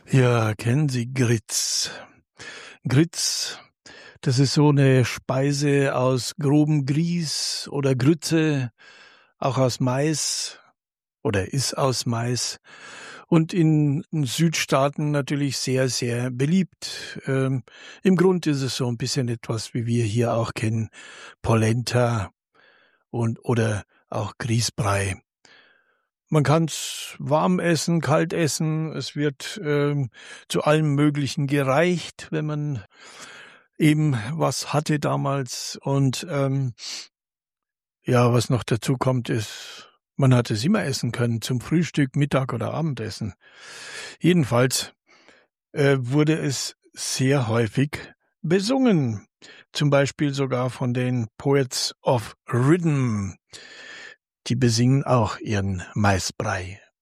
Ja, kennen Sie Grits? Grits, das ist so eine Speise aus grobem Grieß oder Grütze, auch aus Mais oder ist aus Mais und in Südstaaten natürlich sehr, sehr beliebt. Im Grund ist es so ein bisschen etwas, wie wir hier auch kennen, Polenta und oder auch Grießbrei. Man kann's warm essen, kalt essen. Es wird zu allem Möglichen gereicht, wenn man eben was hatte damals. Und ja, was noch dazu kommt, ist, man hat es immer essen können, zum Frühstück, Mittag oder Abendessen. Jedenfalls wurde es sehr häufig besungen. Zum Beispiel sogar von den Poets of Rhythm. Die besingen auch ihren Maisbrei.